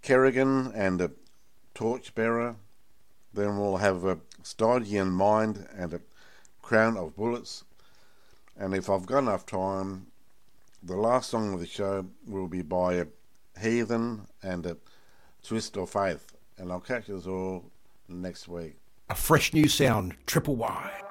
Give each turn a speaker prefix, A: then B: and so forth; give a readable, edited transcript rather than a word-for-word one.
A: Kerrigan and a Torchbearer. Then we'll have a Stygian Mind and a Crown of Bullets. And if I've got enough time, the last song of the show will be by a Heathen and a Twist of Faith. And I'll catch us all next week.
B: A fresh new sound, Triple Y.